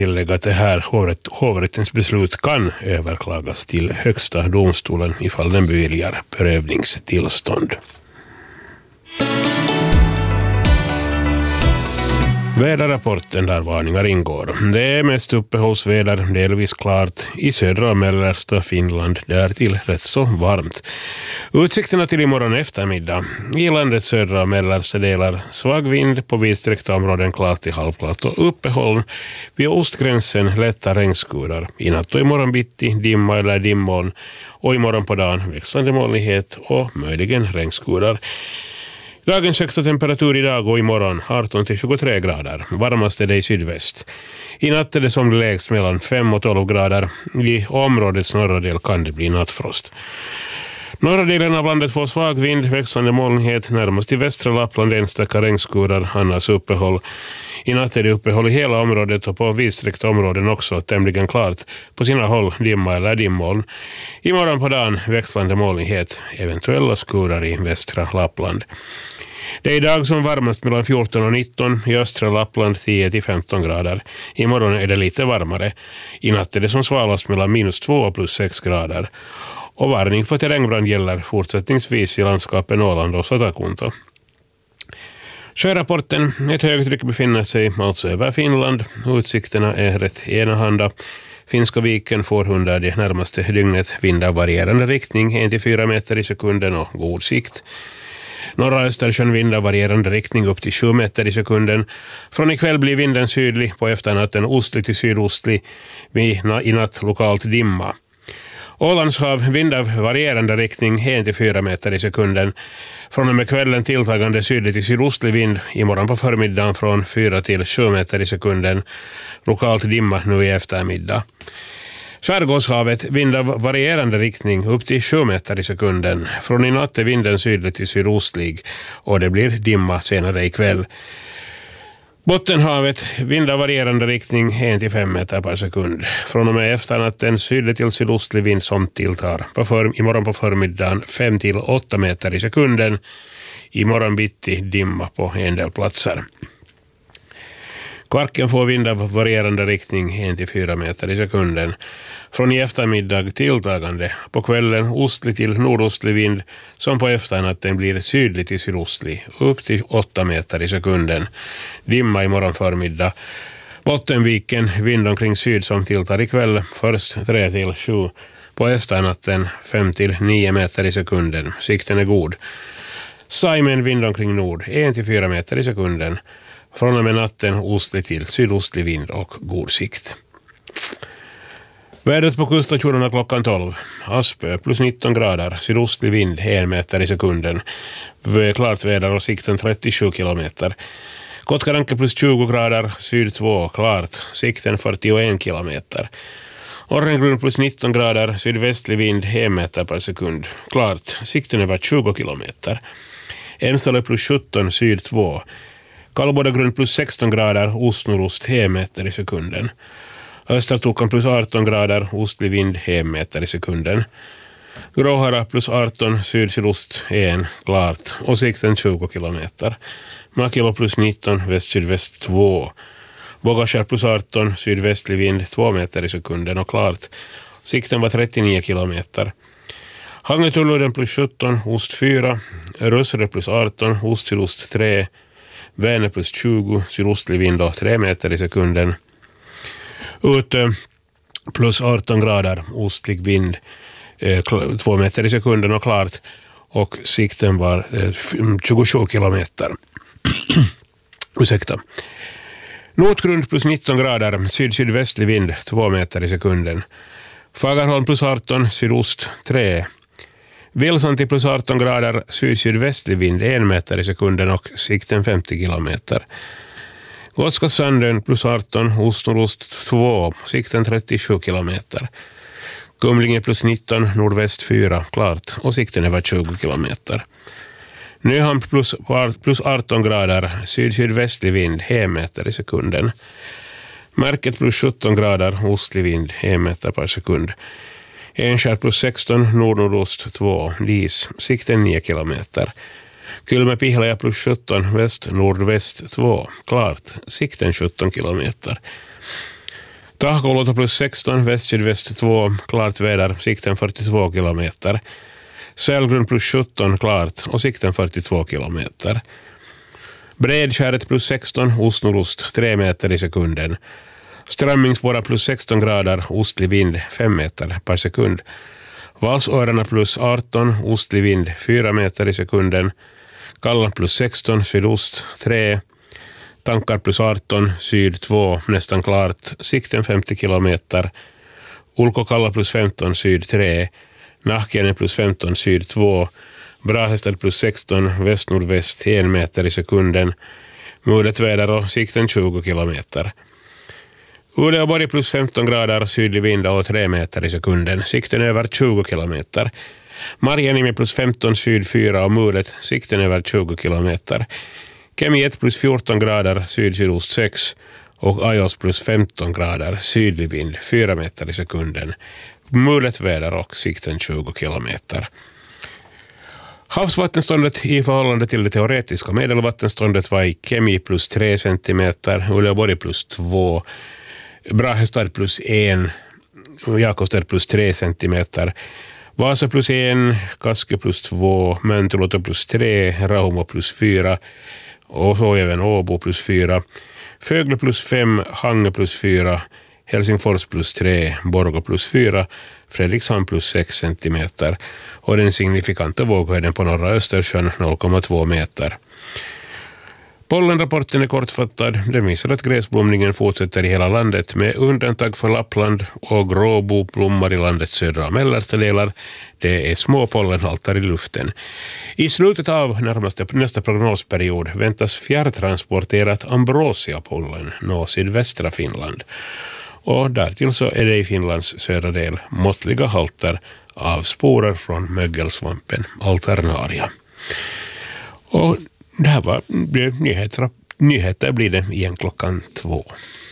tillägga att det här hovrättens beslut kan överklagas till högsta domstolen ifall den beviljar prövningstillstånd. Väderrapporten där varningar ingår. Det är mest uppehållsväder, delvis klart i södra och mellersta Finland, därtill rätt så varmt. Utsikterna till imorgon eftermiddag. I landets södra och mellersta delar svag vind, på vidsträckta områden klart till halvklart och uppehåll. Vid ostgränsen lätta regnskurar. I natt och imorgon bitti dimma eller dimmoln och imorgon på dagen växlande molnighet och möjligen regnskurar. Dagens högsta temperatur idag och imorgon 18-23 grader. Varmast är det i sydväst. I natt är det som lägst mellan 5 och 12 grader. I områdets norra del kan det bli nattfrost. Norra delen av landet får svag vind, växande molnighet, närmast i västra Lappland enstaka regnskurar, annars uppehåll. I natt är det uppehåll i hela området och på vidsträckta områden också tämligen klart. På sina håll dimma eller dimmoln. Imorgon på dagen växlande molnighet, eventuella skurar i västra Lappland. Det är idag som varmast mellan 14 och 19, i östra Lappland 10-15 grader. Imorgon är det lite varmare. I natt är det som svalast mellan -2 och +6 grader. Och varning för terrängbrand gäller fortsättningsvis i landskapen Åland och Satakunta. Sjörapporten, ett högtryck befinner sig alltså över Finland. Utsikterna är rätt enahanda. Finska viken får under det närmaste dygnet vind av varierande riktning 1-4 meter i sekunden och god sikt. Norra Östersjön vind av varierande riktning upp till 7 meter i sekunden. Från ikväll blir vinden sydlig, på efternatten ostlig till sydostlig, i natt lokalt dimma. Ålandshav vind av varierande riktning 1-4 meter i sekunden. Från och med kvällen tilltagande sydlig till sydostlig vind, imorgon på förmiddagen från 4-7 meter i sekunden. Lokalt dimma nu i eftermiddag. Skärgårdshavet vind av varierande riktning upp till 7 meter i sekunden. Från i natt är vinden sydlig till sydostlig och det blir dimma senare ikväll. Bottenhavet vind av varierande riktning 1-5 meter per sekund. Från och med efternatten sydlig till sydostlig vind som tilltar. Imorgon på förmiddagen 5-8 meter i sekunden. Imorgon bitti dimma på en del platser. Kvarken får vind av varierande riktning 1-4 meter i sekunden. Från i eftermiddag tilltagande. På kvällen ostlig till nordostlig vind som på efternatten blir sydlig till sydostlig upp till 8 meter i sekunden. Dimma imorgon förmiddag. Bottenviken vind omkring syd som tilltar ikväll först 3-7. På efternatten 5-9 meter i sekunden. Sikten är god. Saimen vind omkring nord 1-4 meter i sekunden. Från och med natten ostlig till sydostlig vind och god sikt. Vädret på kuststationerna klockan 12. Aspö plus 19 grader, sydostlig vind 1 meter i sekunden. Klart väder och sikten 37 kilometer. Kotkaranke plus 20 grader, syd 2 klart, sikten 41 kilometer. Orrengrund plus 19 grader, sydvästlig vind 1 meter per sekund. Klart, sikten över 20 kilometer. Emsale plus 17, syd 2. Kallbodagrund plus 16 grader, ost-nordost 1 meter i sekunden. Östertokan plus 18 grader, ostlig vind 1 meter i sekunden. Gråhara plus 18, syd-sydost 1, klart och sikten 20 kilometer. Makilo plus 19, väst-sydväst 2. Bogaskär plus 18, sydvästlig vind 2 meter i sekunden och klart. Sikten var 39 kilometer. Hangetulluiden plus 17, ost 4. Rösre plus 18, ost-sydost 3. Vänä plus 20, sydostlig vind och 3 meter i sekunden. Ute plus 18 grader, ostlig vind 2 meter i sekunden och klart. Och sikten var 27 kilometer. Ursäkta. Nordgrund plus 19 grader, syd-sydvästlig vind 2 meter i sekunden. Fagerholm plus 18, sydost 3. Vilsanti plus 18 grader, syd-sydvästlig vind 1 meter i sekunden och sikten 50 kilometer. Gotska Sandön plus 18, ost-nordost 2, sikten 37 kilometer. Kumlinge plus 19, nordväst 4, klart och sikten över 20 kilometer. Nyhamn plus 18 grader, syd-sydvästlig vind 1 meter i sekunden. Märket plus 17 grader, ostlig vind 1 meter per sekund. Enskär plus 16, nord-nordost 2, dis, sikten 9 kilometer. Kylmä-Pihlaja plus 17, väst-nordväst 2, klart, sikten 17 kilometer. Tahkoluoto plus 16, väst-sydväst 2, klart väder, sikten 42 kilometer. Sälgrund plus 17, klart och sikten 42 kilometer. Bredskäret plus 16, ost-nordost 3 meter i sekunden. Strömmingsborra plus 16 grader, ostlig vind 5 meter per sekund. Valsöarna plus 18, ostlig vind 4 meter i sekunden. Kallan plus 16, sydost 3. Tankar plus 18, syd 2, nästan klart, sikten 50 kilometer. Ulkokalla plus 15, syd 3. Nahkiene plus 15, syd 2. Brahestad plus 16, väst-nordväst 1 meter i sekunden. Mulet väder och sikten 20 kilometer. Uleåborg plus 15 grader, sydlig vind och 3 meter i sekunden. Sikten över 20 kilometer. Marjanimi plus 15, syd 4 och mulet, sikten över 20 kilometer. Kemi 1 plus 14 grader, syd-sydost 6 och Ajos plus 15 grader, sydlig vind 4 meter i sekunden. Mulet väder och sikten 20 kilometer. Havsvattenståndet i förhållande till det teoretiska medelvattenståndet var i Kemi plus 3 centimeter, Uleåborg plus 2, Brahestad plus 1, Jakobstad plus 3 centimeter, Vasa plus 1, Kaske plus 2, Möntuloto plus 3, Raumo plus 4 och så även Åbo plus 4, Fögle plus 5, Hange plus 4, Helsingfors plus 3, Borgå plus 4, Fredrikshamn plus 6 centimeter och den signifikanta våghöjden på norra Östersjön 0,2 meter. Pollenrapporten är kortfattad. Den visar att gräsblomningen fortsätter i hela landet med undantag för Lappland och gråbo blommar i landets södra och mellersta delar. Det är små pollenhalter i luften. I slutet av nästa prognosperiod väntas fjärrtransporterat ambrosiapollen nå sydvästra Finland. Och därtill så är det i Finlands södra del måttliga halter av sporer från mögelsvampen Alternaria. Och det här var nyheter blir det igen 2:00.